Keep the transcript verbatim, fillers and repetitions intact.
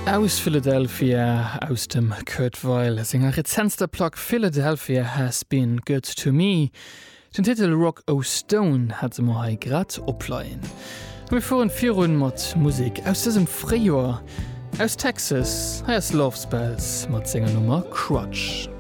Aus Philadelphia, aus dem Kurt Weill, Sänger Rezenzter Plaque Philadelphia has been good to me. Den Titel Rock O' Stone hat ze mai grad opleiien. Wir fuhren vier Runden mat Musik aus diesem Frühjahr, aus Texas, heißt Love Spells, mat Sängernummer Crutch.